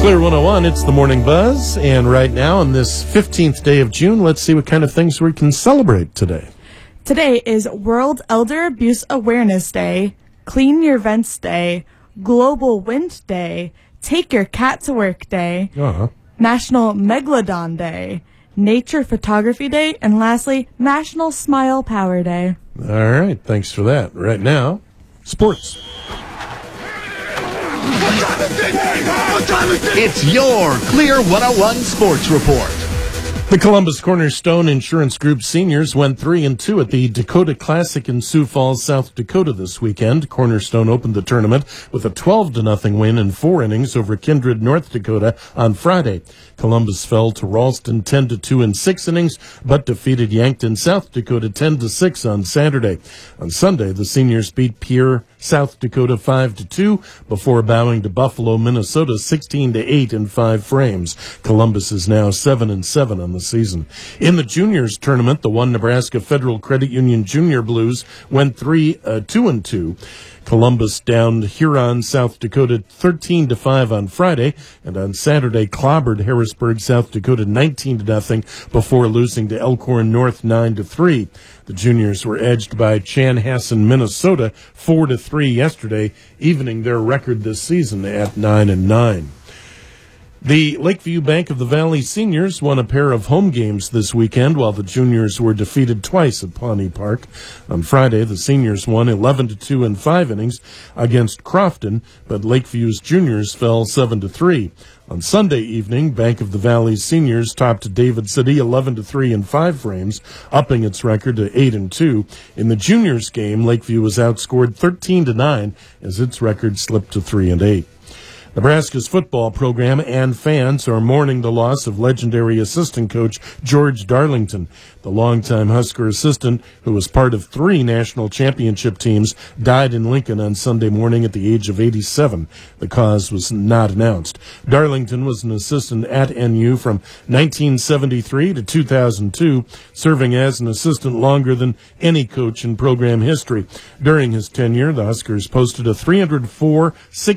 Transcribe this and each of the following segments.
Clear 101, it's the Morning Buzz, and right now on this 15th day of June, let's see what kind of things we can celebrate today. Today is World Elder Abuse Awareness Day, Clean Your Vents Day, Global Wind Day, Take Your Cat to Work Day, National Megalodon Day, Nature Photography Day, and lastly, National Smile Power Day. All right, thanks for that. Right now, sports. It's your Clear 101 Sports Report. The Columbus Cornerstone Insurance Group seniors went 3-2 at the Dakota Classic in Sioux Falls, South Dakota this weekend. Cornerstone opened the tournament with a 12-0 win in 4 innings over Kindred, North Dakota on Friday. Columbus fell to Ralston 10-2 in 6 innings, but defeated Yankton, South Dakota 10-6 on Saturday. On Sunday, the seniors beat Pierre, South Dakota 5-2 before bowing to Buffalo, Minnesota 16-8 in 5 frames. Columbus is now 7-7 on the season. In the juniors tournament, the One Nebraska Federal Credit Union Junior Blues went 2-2. Columbus downed Huron, South Dakota 13-5 on Friday, and on Saturday clobbered Harrisburg, South Dakota 19-0 before losing to Elkhorn North 9-3. The juniors were edged by Chanhassen, Minnesota 4-3 yesterday, evening their record this season at 9-9. The Lakeview Bank of the Valley seniors won a pair of home games this weekend, while the juniors were defeated twice at Pawnee Park. On Friday, the seniors won 11-2 in 5 innings against Crofton, but Lakeview's juniors fell 7-3. On Sunday evening, Bank of the Valley seniors topped David City 11-3 in 5 frames, upping its record to 8-2. In the juniors game, Lakeview was outscored 13-9 as its record slipped to 3-8. Nebraska's football program and fans are mourning the loss of legendary assistant coach George Darlington. The longtime Husker assistant, who was part of 3 national championship teams, died in Lincoln on Sunday morning at the age of 87. The cause was not announced. Darlington was an assistant at NU from 1973 to 2002, serving as an assistant longer than any coach in program history. During his tenure, the Huskers posted a 304,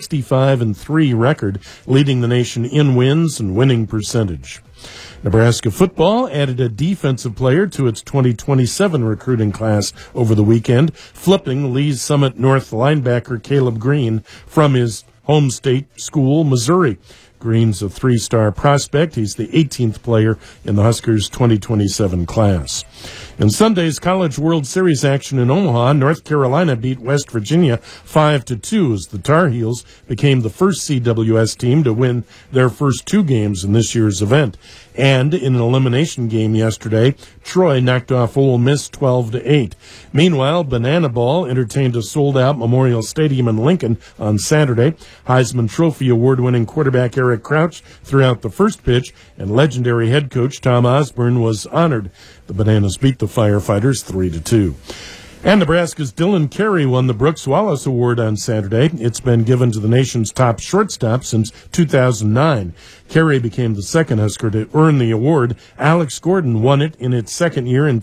65, and 3 record, leading the nation in wins and winning percentage. Nebraska football added a defensive player to its 2027 recruiting class over the weekend, flipping Lee's Summit North linebacker Caleb Green from his home state school, Missouri. Green's a 3-star prospect. He's the 18th player in the Huskers' 2027 class. In Sunday's College World Series action in Omaha, North Carolina beat West Virginia 5-2 as the Tar Heels became the first CWS team to win their first 2 games in this year's event. And in an elimination game yesterday, Troy knocked off Ole Miss 12-8. Meanwhile, Banana Ball entertained a sold-out Memorial Stadium in Lincoln on Saturday. Heisman Trophy award-winning quarterback Eric Crouch threw out the first pitch, and legendary head coach Tom Osborne was honored. The Bananas beat the Firefighters 3-2. And Nebraska's Dylan Carey won the Brooks Wallace Award on Saturday. It's been given to the nation's top shortstop since 2009. Carey became the second Husker to earn the award. Alex Gordon won it in its second year in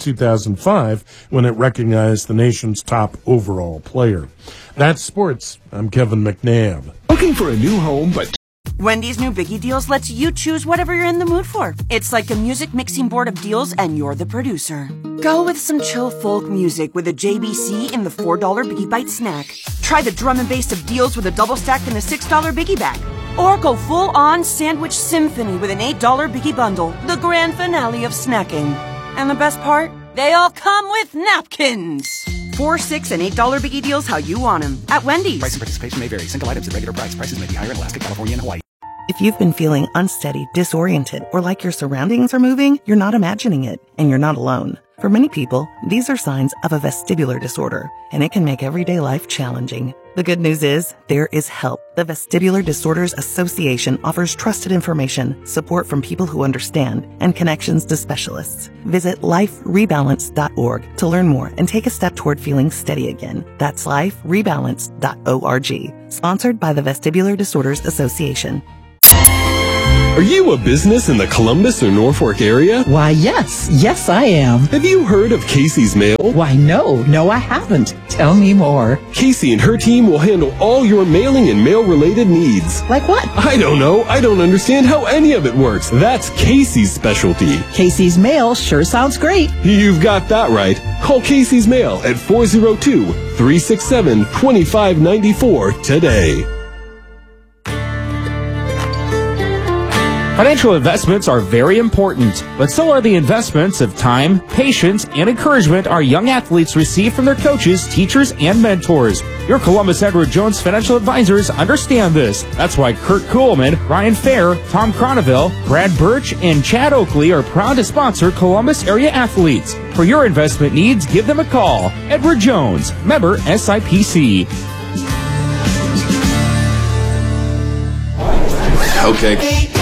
2005 when it recognized the nation's top overall player. That's sports. I'm Kevin McNabb. Looking for a new home, but Wendy's new Biggie Deals lets you choose whatever you're in the mood for. It's like a music mixing board of deals, and you're the producer. Go with some chill folk music with a JBC in the $4 Biggie Bite snack. Try the drum and bass of deals with a double stack in the $6 Biggie Bag. Or go full-on sandwich symphony with an $8 Biggie Bundle, the grand finale of snacking. And the best part? They all come with napkins. $4, $6, and $8 Biggie Deals how you want them at Wendy's. Price and participation may vary. Single items at regular price. Prices may be higher in Alaska, California, and Hawaii. If you've been feeling unsteady, disoriented, or like your surroundings are moving, you're not imagining it, and you're not alone. For many people, these are signs of a vestibular disorder, and it can make everyday life challenging. The good news is, there is help. The Vestibular Disorders Association offers trusted information, support from people who understand, and connections to specialists. Visit liferebalance.org to learn more and take a step toward feeling steady again. That's liferebalance.org. Sponsored by the Vestibular Disorders Association. Are you a business in the Columbus or Norfolk area? Why, yes, I am. Have you heard of Casey's Mail? Why, no, I haven't. Tell me more. Casey and her team will handle all your mailing and mail-related needs. Like what? I don't know. I don't understand how any of it works. That's Casey's specialty. Casey's Mail sure sounds great. You've got that right. Call Casey's Mail at 402-367-2594 today. Financial investments are very important, but so are the investments of time, patience, and encouragement our young athletes receive from their coaches, teachers, and mentors. Your Columbus Edward Jones financial advisors understand this. That's why Kurt Kuhlman, Ryan Fair, Tom Croneville, Brad Birch, and Chad Oakley are proud to sponsor Columbus area athletes. For your investment needs, give them a call. Edward Jones, member SIPC. Okay.